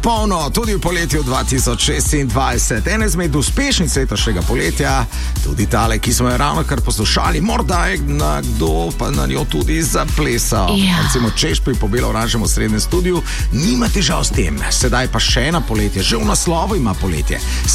Polno, tudi v poletju 2026. Ena izmed uspešnic letošnjega poletja, tudi tale, ki smo jo ravno kar poslušali, morda je kdo pa na njo tudi zaplesal. Ja. Recimo Češpi po belo-oranžnem osrednjem studiu nima težav s tem. Sedaj pa še ena poletje, že v naslovu ima poletje.